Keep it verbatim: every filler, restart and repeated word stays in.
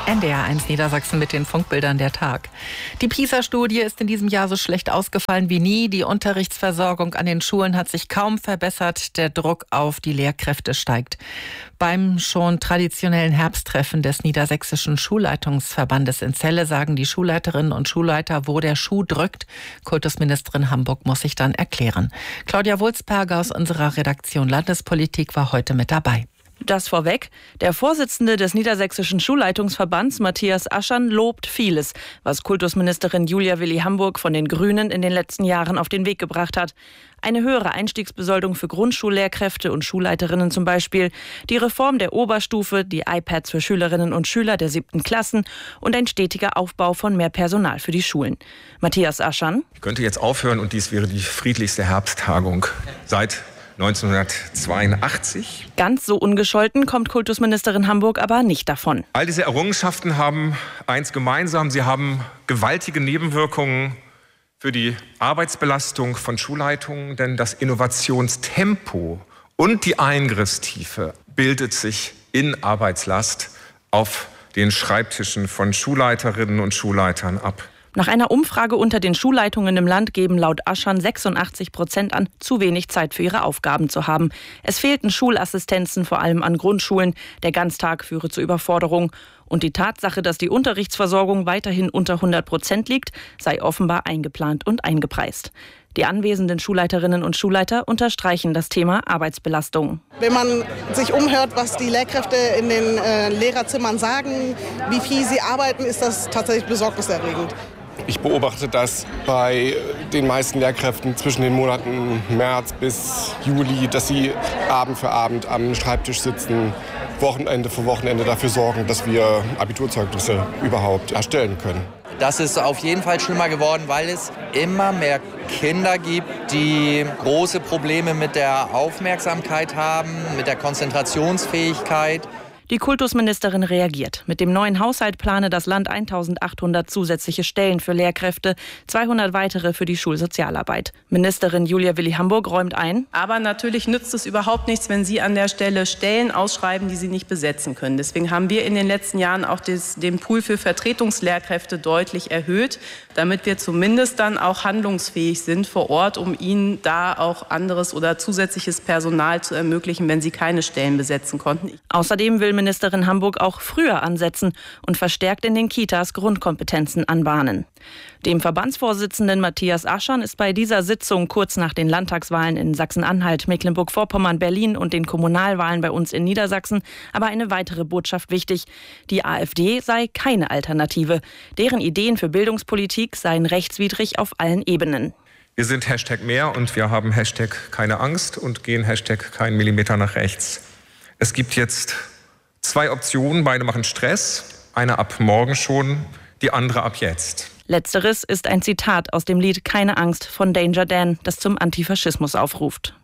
N D R eins Niedersachsen mit den Funkbildern der Tag. Die PISA-Studie ist in diesem Jahr so schlecht ausgefallen wie nie. Die Unterrichtsversorgung an den Schulen hat sich kaum verbessert. Der Druck auf die Lehrkräfte steigt. Beim schon traditionellen Herbsttreffen des Niedersächsischen Schulleitungsverbandes in Celle sagen die Schulleiterinnen und Schulleiter, wo der Schuh drückt. Kultusministerin Hamburg muss sich dann erklären. Claudia Wulzberger aus unserer Redaktion Landespolitik war heute mit dabei. Das vorweg. Der Vorsitzende des Niedersächsischen Schulleitungsverbands, Matthias Aschern, lobt vieles, was Kultusministerin Julia Willi Hamburg von den Grünen in den letzten Jahren auf den Weg gebracht hat. Eine höhere Einstiegsbesoldung für Grundschullehrkräfte und Schulleiterinnen zum Beispiel, die Reform der Oberstufe, die iPads für Schülerinnen und Schüler der siebten Klassen und ein stetiger Aufbau von mehr Personal für die Schulen. Matthias Aschern: Ich könnte jetzt aufhören und dies wäre die friedlichste Herbsttagung seit neunzehnhundertzweiundachtzig. Ganz so ungescholten kommt Kultusministerin Hamburg aber nicht davon. All diese Errungenschaften haben eins gemeinsam: Sie haben gewaltige Nebenwirkungen für die Arbeitsbelastung von Schulleitungen, denn das Innovationstempo und die Eingriffstiefe bildet sich in Arbeitslast auf den Schreibtischen von Schulleiterinnen und Schulleitern ab. Nach einer Umfrage unter den Schulleitungen im Land geben laut Aschern sechsundachtzig Prozent an, zu wenig Zeit für ihre Aufgaben zu haben. Es fehlten Schulassistenzen, vor allem an Grundschulen. Der Ganztag führe zu Überforderung. Und die Tatsache, dass die Unterrichtsversorgung weiterhin unter hundert Prozent liegt, sei offenbar eingeplant und eingepreist. Die anwesenden Schulleiterinnen und Schulleiter unterstreichen das Thema Arbeitsbelastung. Wenn man sich umhört, was die Lehrkräfte in den äh, Lehrerzimmern sagen, wie viel sie arbeiten, ist das tatsächlich besorgniserregend. Ich beobachte das bei den meisten Lehrkräften zwischen den Monaten März bis Juli, dass sie Abend für Abend am Schreibtisch sitzen, Wochenende für Wochenende dafür sorgen, dass wir Abiturzeugnisse überhaupt erstellen können. Das ist auf jeden Fall schlimmer geworden, weil es immer mehr Kinder gibt, die große Probleme mit der Aufmerksamkeit haben, mit der Konzentrationsfähigkeit. Die Kultusministerin reagiert. Mit dem neuen Haushalt plane das Land eintausendachthundert zusätzliche Stellen für Lehrkräfte, zweihundert weitere für die Schulsozialarbeit. Ministerin Julia Willi Hamburg räumt ein: Aber natürlich nützt es überhaupt nichts, wenn Sie an der Stelle Stellen ausschreiben, die Sie nicht besetzen können. Deswegen haben wir in den letzten Jahren auch des, den Pool für Vertretungslehrkräfte deutlich erhöht, damit wir zumindest dann auch handlungsfähig sind vor Ort, um Ihnen da auch anderes oder zusätzliches Personal zu ermöglichen, wenn Sie keine Stellen besetzen konnten. Außerdem will Ministerin Hamburg auch früher ansetzen und verstärkt in den Kitas Grundkompetenzen anbahnen. Dem Verbandsvorsitzenden Matthias Aschern ist bei dieser Sitzung kurz nach den Landtagswahlen in Sachsen-Anhalt, Mecklenburg-Vorpommern, Berlin und den Kommunalwahlen bei uns in Niedersachsen aber eine weitere Botschaft wichtig: Die AfD sei keine Alternative. Deren Ideen für Bildungspolitik seien rechtswidrig auf allen Ebenen. Wir sind Hashtag mehr und wir haben Hashtag keine Angst und gehen Hashtag keinen Millimeter nach rechts. Es gibt jetzt zwei Optionen, beide machen Stress. Eine ab morgen schon, die andere ab jetzt. Letzteres ist ein Zitat aus dem Lied Keine Angst von Danger Dan, das zum Antifaschismus aufruft.